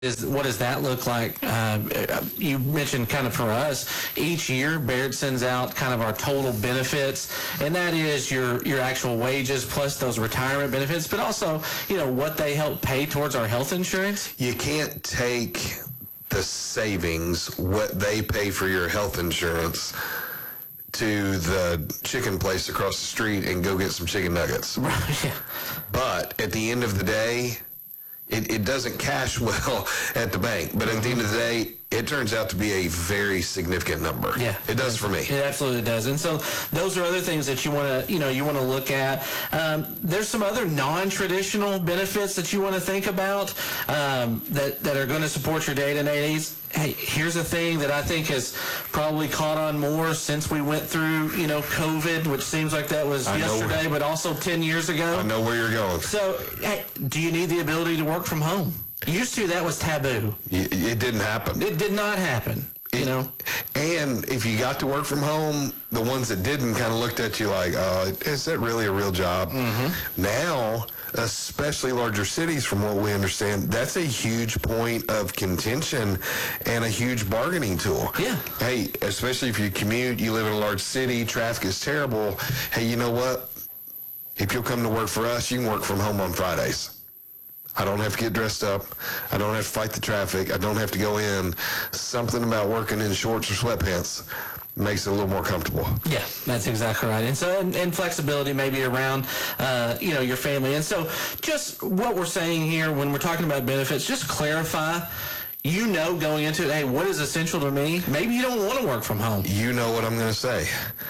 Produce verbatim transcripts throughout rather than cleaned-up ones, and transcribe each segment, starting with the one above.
is what does that look like? Uh, you mentioned kind of for us, each year Baird sends out kind of our total benefits, and that is your your actual wages plus those retirement benefits, but also, you know, what they help pay towards our health insurance. You can't take the savings, what they pay for your health insurance, to the chicken place across the street and go get some chicken nuggets. Right. Yeah. But at the end of the day, It, it doesn't cash well at the bank, but at the end of the day, it turns out to be a very significant number. Yeah, it does for me. It absolutely does. And so those are other things that you want to, you know, you want to look at. Um, there's some other non-traditional benefits that you want to think about um, that that are going to support your day-to-day needs. Hey, here's a thing that I think has probably caught on more since we went through, you know, COVID, which seems like that was I yesterday, but also ten years ago. I know where you're going. So, hey, do you need the ability to work from home? Used to, that was taboo. It didn't happen. It did not happen, you know. And if you got to work from home, the ones that didn't kind of looked at you like, uh, is that really a real job? Mm-hmm. Now, especially larger cities, from what we understand, that's a huge point of contention and a huge bargaining tool. Yeah. Hey, especially if you commute, you live in a large city, traffic is terrible. Hey, you know what? If you'll come to work for us, you can work from home on Fridays. I don't have to get dressed up. I don't have to fight the traffic. I don't have to go in. Something about working in shorts or sweatpants makes it a little more comfortable. Yeah, that's exactly right. And so, and, and flexibility maybe around, uh, you know, your family. And so just what we're saying here when we're talking about benefits, just clarify, you know, going into it, hey, what is essential to me? Maybe you don't want to work from home. You know what I'm going to say.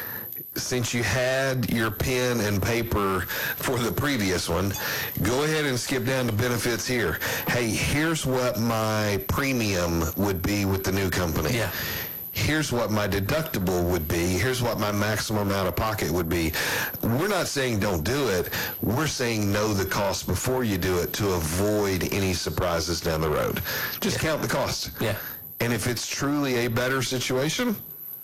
Since you had your pen and paper for the previous one, go ahead and skip down to benefits here. Hey, here's what my premium would be with the new company. Yeah. Here's what my deductible would be. Here's what my maximum out of pocket would be. We're not saying don't do it. We're saying know the cost before you do it to avoid any surprises down the road. Just yeah. count the cost. Yeah. And if it's truly a better situation,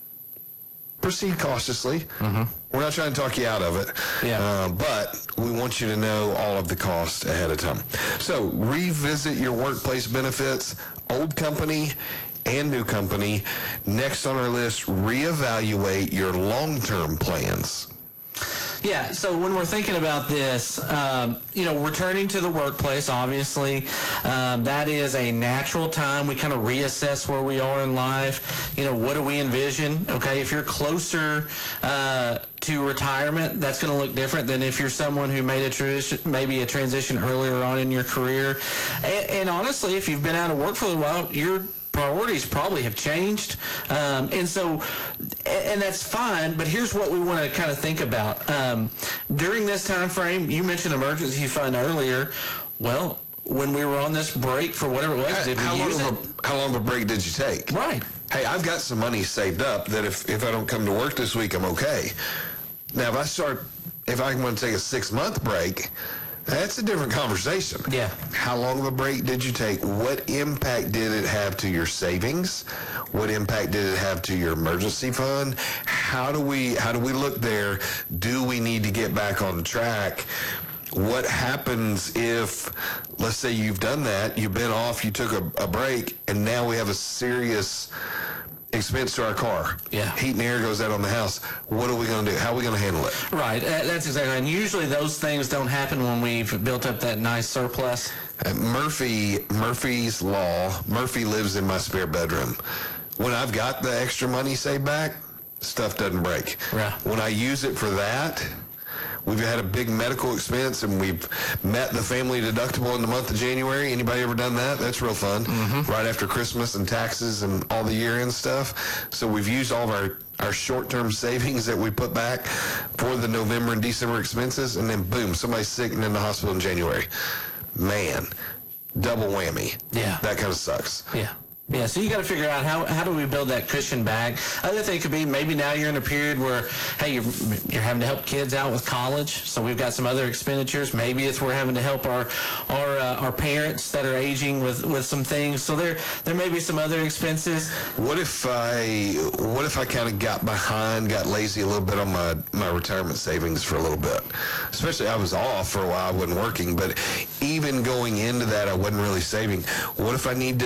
proceed cautiously. Mm-hmm. We're not trying to talk you out of it, yeah. uh, but we want you to know all of the costs ahead of time. So revisit your workplace benefits, old company and new company. Next on our list, reevaluate your long-term plans. Yeah, so when we're thinking about this, um, you know, returning to the workplace, obviously, um, that is a natural time. We kind of reassess where we are in life. You know, what do we envision? Okay, if you're closer uh, to retirement, that's going to look different than if you're someone who made a transition, maybe a transition earlier on in your career. And, and honestly, if you've been out of work for a while, you're priorities probably have changed. Um, and so, and that's fine, but here's what we want to kind of think about. Um, during this time frame, you mentioned emergency fund earlier. Well, when we were on this break for whatever it was, how, did we how use long it? Of a, how long of a break did you take? Right. Hey, I've got some money saved up that if, if I don't come to work this week, I'm okay. Now, if I start, if I want to take a six-month break, that's a different conversation. Yeah. How long of a break did you take? What impact did it have to your savings? What impact did it have to your emergency fund? How do we how do we look there? Do we need to get back on track? What happens if, let's say you've done that, you've been off, you took a, a break, and now we have a serious expense to our car. Yeah. Heat and air goes out on the house. What are we going to do? How are we going to handle it? Right. Uh, that's exactly right. And usually those things don't happen when we've built up that nice surplus. Uh, Murphy, Murphy's Law, Murphy lives in my spare bedroom. When I've got the extra money saved back, stuff doesn't break. Right. When I use it for that, we've had a big medical expense, and we've met the family deductible in the month of January. Anybody ever done that? That's real fun. Mm-hmm. Right after Christmas and taxes and all the year-end stuff. So we've used all of our, our short-term savings that we put back for the November and December expenses, and then boom, somebody's sick and in the hospital in January. Man, double whammy. Yeah. That kind of sucks. Yeah. Yeah, so you got to figure out how, how do we build that cushion back. Other thing could be maybe now you're in a period where, hey, you're, you're having to help kids out with college, so we've got some other expenditures. Maybe it's we're having to help our our uh, our parents that are aging with, with some things. So there there may be some other expenses. What if I what if I kind of got behind, got lazy a little bit on my, my retirement savings for a little bit? Especially I was off for a while, I wasn't working, but even going into that, I wasn't really saving. What if I need to